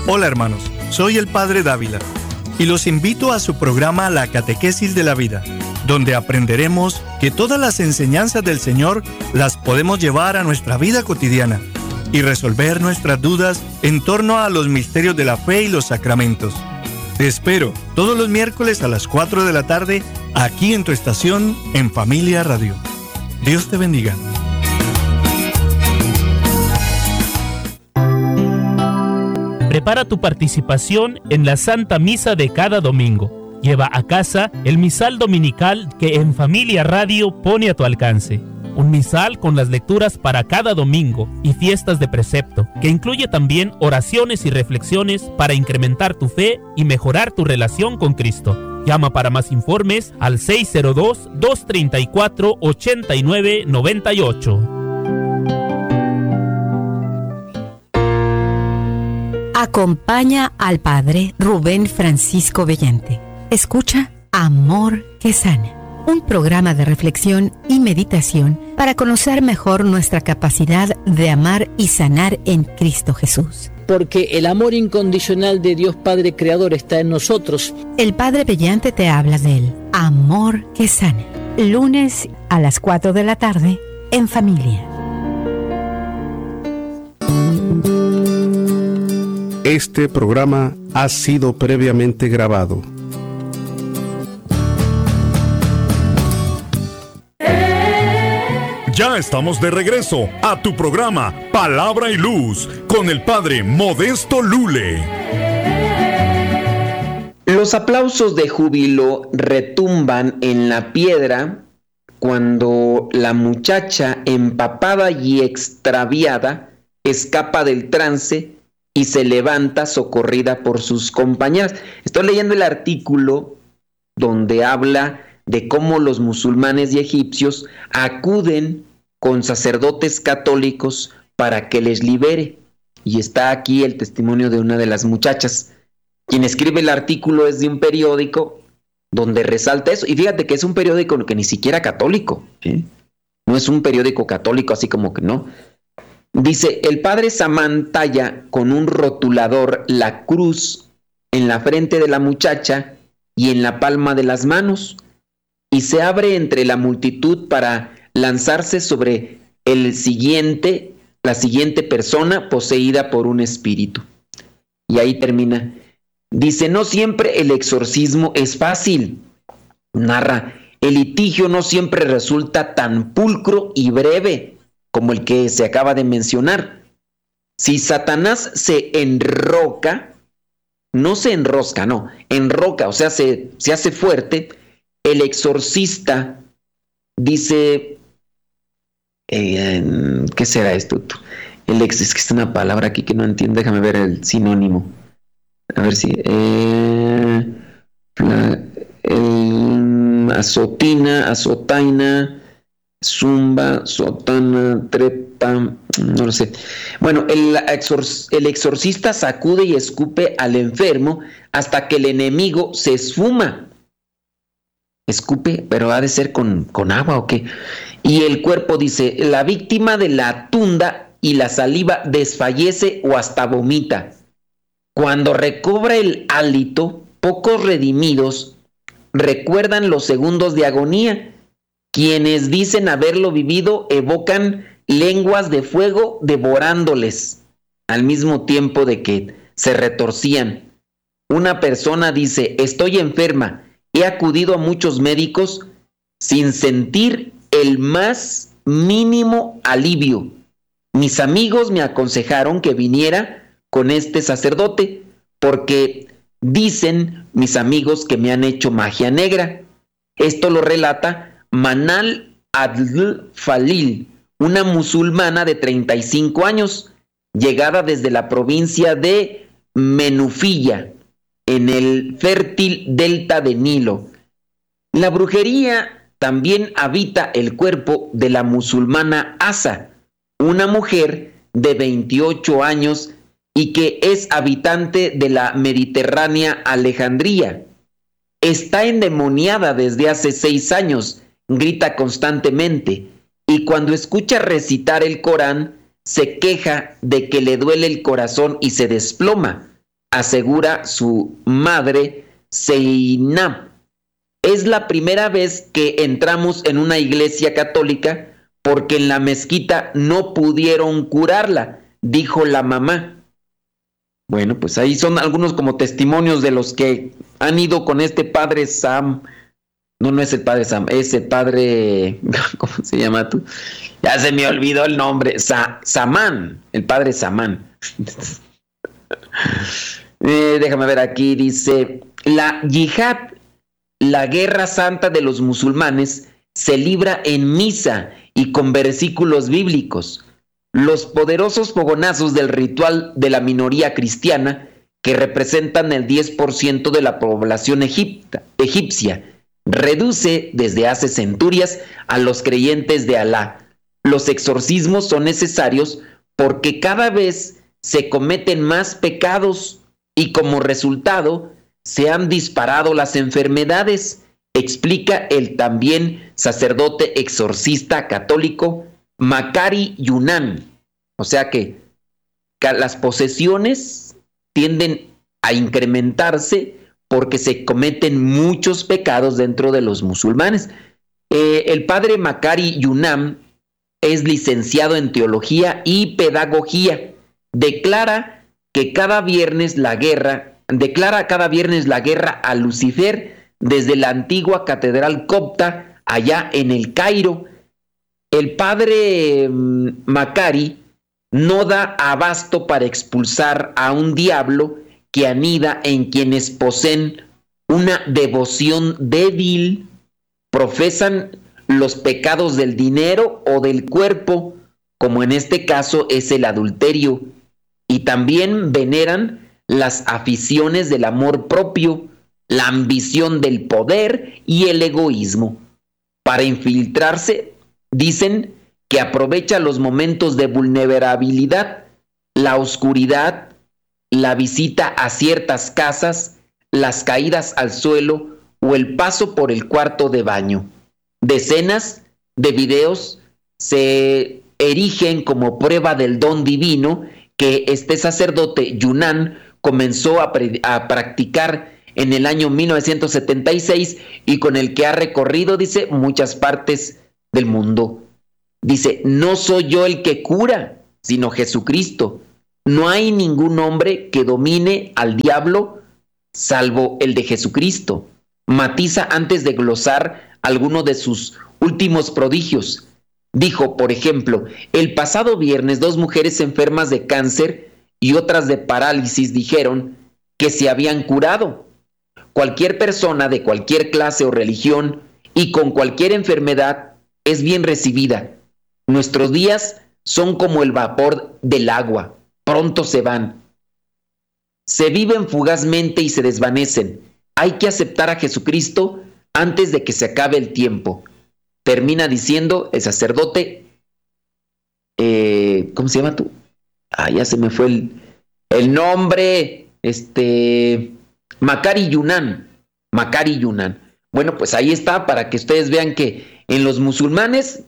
Hola hermanos, soy el Padre Dávila y los invito a su programa La Catequesis de la Vida, donde aprenderemos que todas las enseñanzas del Señor las podemos llevar a nuestra vida cotidiana y resolver nuestras dudas en torno a los misterios de la fe y los sacramentos. Te espero todos los miércoles a las 4 de la tarde aquí en tu estación en Familia Radio. Dios te bendiga. Prepara tu participación en la Santa Misa de cada domingo. Lleva a casa el misal dominical que en Familia Radio pone a tu alcance. Un misal con las lecturas para cada domingo y fiestas de precepto, que incluye también oraciones y reflexiones para incrementar tu fe y mejorar tu relación con Cristo. Llama para más informes al 602-234-8998. Acompaña al Padre Rubén Francisco Bellante. Escucha Amor que Sana, un programa de reflexión y meditación para conocer mejor nuestra capacidad de amar y sanar en Cristo Jesús. Porque el amor incondicional de Dios Padre Creador está en nosotros. El Padre Bellante te habla del Amor que Sana, lunes a las 4 de la tarde en Familia. Este programa ha sido previamente grabado. Ya estamos de regreso a tu programa Palabra y Luz con el Padre Modesto Lule. Los aplausos de júbilo retumban en la piedra cuando la muchacha empapada y extraviada escapa del trance y se levanta socorrida por sus compañeras. Estoy leyendo el artículo donde habla de cómo los musulmanes y egipcios acuden con sacerdotes católicos para que les libere. Y está aquí el testimonio de una de las muchachas. Quien escribe el artículo es de un periódico donde resalta eso. Y fíjate que es un periódico que ni siquiera católico, ¿eh? No es un periódico católico así como que no. Dice, el padre Samán talla con un rotulador la cruz en la frente de la muchacha y en la palma de las manos, y se abre entre la multitud para lanzarse sobre la siguiente persona poseída por un espíritu. Y ahí termina. Dice, no siempre el exorcismo es fácil. Narra, el litigio no siempre resulta tan pulcro y breve como el que se acaba de mencionar. Si Satanás se enroca, no se enrosca, no, enroca, o sea, se hace fuerte, el exorcista dice, ¿qué será esto? Es que está una palabra aquí que no entiendo, déjame ver el sinónimo. A ver si... azotaina, zumba, sotana, trepa, no lo sé. Bueno, el exorcista sacude y escupe al enfermo hasta que el enemigo se esfuma. Escupe, pero ha de ser con agua o qué. Y el cuerpo dice, la víctima de la tunda y la saliva desfallece o hasta vomita. Cuando recobra el hálito, pocos redimidos recuerdan los segundos de agonía. Quienes dicen haberlo vivido evocan lenguas de fuego devorándoles, al mismo tiempo de que se retorcían. Una persona dice, estoy enferma, he acudido a muchos médicos sin sentir el más mínimo alivio. Mis amigos me aconsejaron que viniera con este sacerdote, porque dicen mis amigos que me han hecho magia negra. Esto lo relata Manal Adl Falil, una musulmana de 35 años, llegada desde la provincia de Menufilla, en el fértil delta de Nilo. La brujería también habita el cuerpo de la musulmana Asa, una mujer de 28 años y que es habitante de la mediterránea Alejandría. Está endemoniada desde hace 6 años, grita constantemente, y cuando escucha recitar el Corán, se queja de que le duele el corazón y se desploma. asegura su madre, Zeinab. Es la primera vez que entramos en una iglesia católica porque en la mezquita no pudieron curarla, dijo la mamá. Bueno, pues ahí son algunos como testimonios de los que han ido con este padre Sam. No es el padre Sam, es el padre... ¿Cómo se llama tú? Ya se me olvidó el nombre. Samán, el padre Samán. Déjame ver aquí, dice... La yihad, la guerra santa de los musulmanes, se libra en misa y con versículos bíblicos. Los poderosos fogonazos del ritual de la minoría cristiana, que representan el 10% de la población egipcia, reduce desde hace centurias a los creyentes de Alá. Los exorcismos son necesarios porque cada vez se cometen más pecados y como resultado se han disparado las enfermedades, explica el también sacerdote exorcista católico Makari Yunan. O sea que las posesiones tienden a incrementarse porque se cometen muchos pecados dentro de los musulmanes. El padre Makari Yunan es licenciado en teología y pedagogía. Declara cada viernes la guerra a Lucifer desde la antigua catedral copta allá en el Cairo. El padre Makari no da abasto para expulsar a un diablo que anida en quienes poseen una devoción débil, profesan los pecados del dinero o del cuerpo, como en este caso es el adulterio, y también veneran las aficiones del amor propio, la ambición del poder y el egoísmo. Para infiltrarse, dicen que aprovecha los momentos de vulnerabilidad, la oscuridad, la visita a ciertas casas, las caídas al suelo o el paso por el cuarto de baño. Decenas de videos se erigen como prueba del don divino que este sacerdote Yunan comenzó a practicar en el año 1976 y con el que ha recorrido, dice, muchas partes del mundo. Dice, no soy yo el que cura, sino Jesucristo. No hay ningún hombre que domine al diablo salvo el de Jesucristo. Matiza antes de glosar alguno de sus últimos prodigios. Dijo, por ejemplo, el pasado viernes 2 mujeres enfermas de cáncer y otras de parálisis dijeron que se habían curado. Cualquier persona de cualquier clase o religión y con cualquier enfermedad es bien recibida. Nuestros días son como el vapor del agua, pronto se van. Se viven fugazmente y se desvanecen. Hay que aceptar a Jesucristo antes de que se acabe el tiempo. Termina diciendo el sacerdote, ¿cómo se llama tú? Ya se me fue el nombre, Makari Yunan. Bueno, pues ahí está para que ustedes vean que en los musulmanes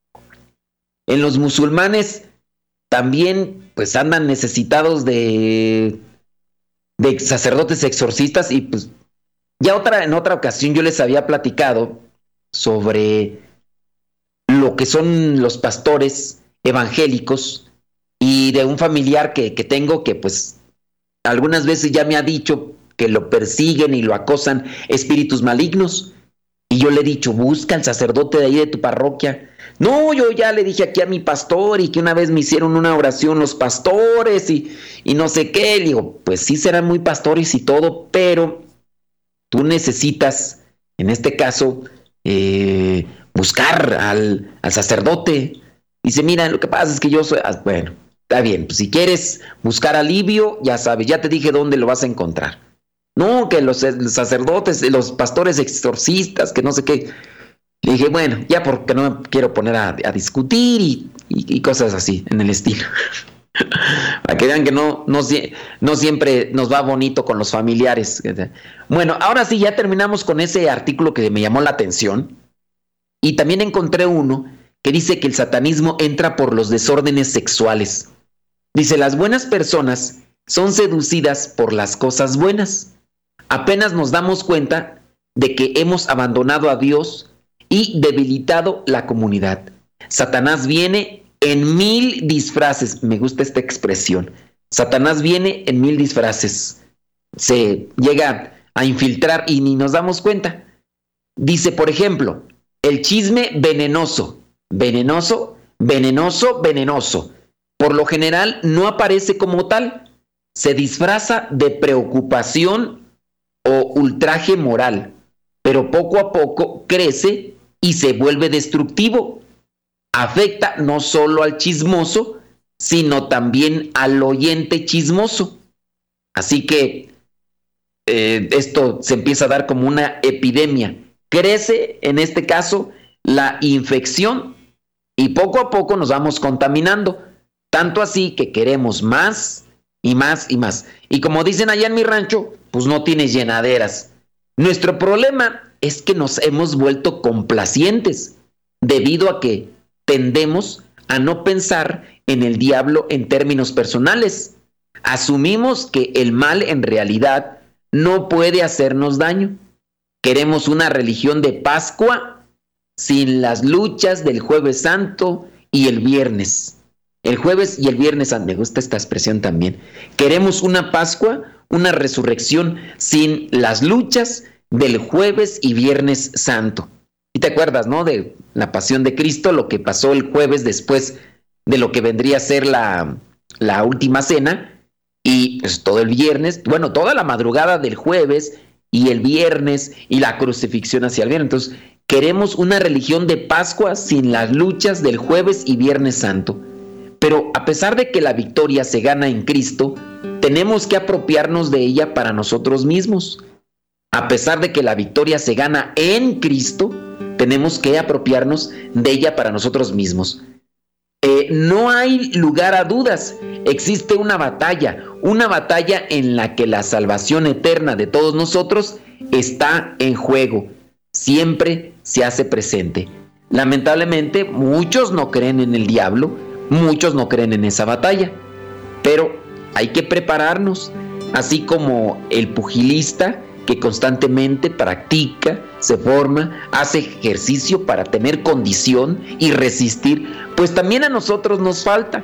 también pues andan necesitados de sacerdotes exorcistas y pues ya en otra ocasión yo les había platicado sobre lo que son los pastores evangélicos y de un familiar que tengo que pues algunas veces ya me ha dicho que lo persiguen y lo acosan espíritus malignos. Y yo le he dicho, busca al sacerdote de ahí de tu parroquia. No, yo ya le dije aquí a mi pastor y que una vez me hicieron una oración los pastores y no sé qué. Le digo, pues sí serán muy pastores y todo, pero tú necesitas, en este caso, buscar al sacerdote. Dice, mira, lo que pasa es que yo soy... Bueno, está bien, pues si quieres buscar alivio, ya sabes, ya te dije dónde lo vas a encontrar. No, que los sacerdotes, los pastores exorcistas, que no sé qué. Le dije, bueno, ya porque no me quiero poner a discutir y cosas así, en el estilo. Para que vean que no siempre nos va bonito con los familiares. Bueno, ahora sí, ya terminamos con ese artículo que me llamó la atención. Y también encontré uno que dice que el satanismo entra por los desórdenes sexuales. Dice, las buenas personas son seducidas por las cosas buenas. Apenas nos damos cuenta de que hemos abandonado a Dios y debilitado la comunidad. Satanás viene en 1000 disfraces. Me gusta esta expresión. Satanás viene en 1000 disfraces. Se llega a infiltrar y ni nos damos cuenta. Dice, por ejemplo, el chisme venenoso. Venenoso, venenoso, venenoso. Por lo general no aparece como tal. Se disfraza de preocupación o ultraje moral, pero poco a poco crece y se vuelve destructivo. Afecta no solo al chismoso, sino también al oyente chismoso. Así que esto se empieza a dar como una epidemia. Crece, en este caso, la infección y poco a poco nos vamos contaminando. Tanto así que queremos más y más y más. Y como dicen allá en mi rancho, pues no tienes llenaderas. Nuestro problema es que nos hemos vuelto complacientes debido a que tendemos a no pensar en el diablo en términos personales. Asumimos que el mal en realidad no puede hacernos daño. Queremos una religión de Pascua sin las luchas del Jueves Santo y el Viernes. El jueves y el viernes, me gusta esta expresión también. Queremos una Pascua, una resurrección sin las luchas del Jueves y Viernes Santo. Y te acuerdas, ¿no? De la pasión de Cristo, lo que pasó el jueves después de lo que vendría a ser la última cena. Y pues todo el viernes, bueno, toda la madrugada del jueves y el viernes y la crucifixión hacia el viernes. Entonces, queremos una religión de Pascua sin las luchas del Jueves y Viernes Santo. Pero a pesar de que la victoria se gana en Cristo, tenemos que apropiarnos de ella para nosotros mismos. A pesar de que la victoria se gana en Cristo, tenemos que apropiarnos de ella para nosotros mismos. No hay lugar a dudas. Existe una batalla en la que la salvación eterna de todos nosotros está en juego. Siempre se hace presente. Lamentablemente, muchos no creen en el diablo, muchos no creen en esa batalla, pero hay que prepararnos, así como el pugilista que constantemente practica, se forma, hace ejercicio para tener condición y resistir, pues también a nosotros nos falta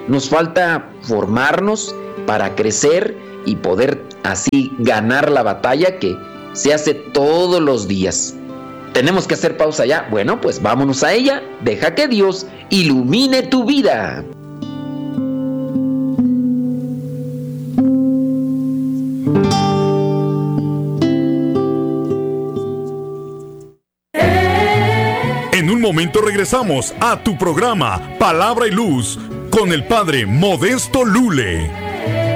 formarnos para crecer y poder así ganar la batalla que se hace todos los días. ¿Tenemos que hacer pausa ya? Bueno, pues vámonos a ella. Deja que Dios ilumine tu vida. En un momento regresamos a tu programa Palabra y Luz con el Padre Modesto Lule.